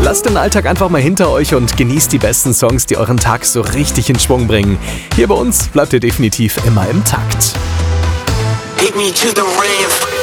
Lasst den Alltag einfach mal hinter euch und genießt die besten Songs, die euren Tag so richtig in Schwung bringen. Hier bei uns bleibt ihr definitiv immer im Takt. Take me to the rave.